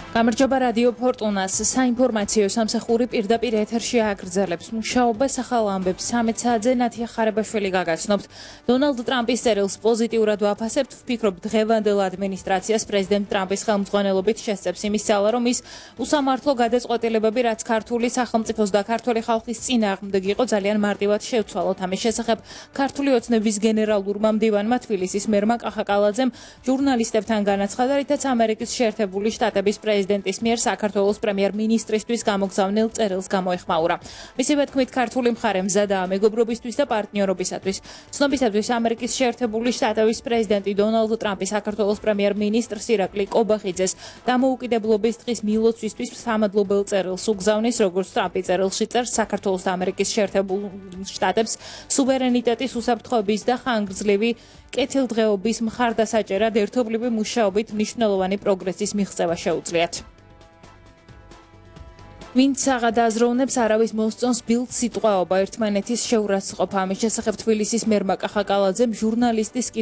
გამარჯობა რადიო ფორტუნას საინფორმაციო სამსახური პირდაპირ ეთერში აგრძელებს მუშაობას ახალ ამბებს 13 საათზე ნათია ხარებაშვილი გაგაცნობთ. დონალდ ტრამპის წერილს პოზიტიურად ვაფასებთ, ვფიქრობ დღევანდელ ადმინისტრაციას პრეზიდენტ ტრამპის ხელმძღვანელობით შესწევს იმის ძალა, რომ ის უსამართლო გადაწყვეტილებები, რაც ქართული სახელმწიფოს და ქართული ხალხის წინააღმდეგ იყო, ძალიან მარტივად შევცვალოთ. ამის შესახებ ქართული ოცნების გენერალურმა მდივანმა თბილისის მერმა კახაკალაძემ ჟურნალისტებთან განაცხადა, რითაც ამერიკის შეერთებული შტატების პრეზიდენტის მიერ საქართველოს პრემიერ-მინისტრისთვის გამოგზავნილ წერილს გამოეხმაურა. მისივე თქმით, ქართული მხარე მზადაა მეგობრობისთვის და პარტნიორობისათვის. ცნობისათვის, ამერიკის შეერთებული შტატების პრეზიდენტი დონალდ ტრამპი საქართველოს პრემიერ-მინისტრს ირაკლი კობახიძეს დამოუკიდებლობის დღის მილოცვისთვის სამადლობელ წერილს უგზავნის, როგორც ტრამპი წერილში წერს, საქართველოს და ამერიკის შეერთებულ შტატებს სუვერენიტეტის უსაფრთხოების და ხანგრძლივი კეთილდღეობის მხარდასაჭერად ერთობლივი მუშაობით მნიშვნელოვანი პროგრესის მიღწევა შეუძლიათ. ვინც აღადაზროვნებს არავის მოსწონს ბილდ სიტყვაობა ერთმანეთის შეურაცხყოფა. ამის შესახებ თბილისის მერმა კახაკალაძემ ჟურნალისტის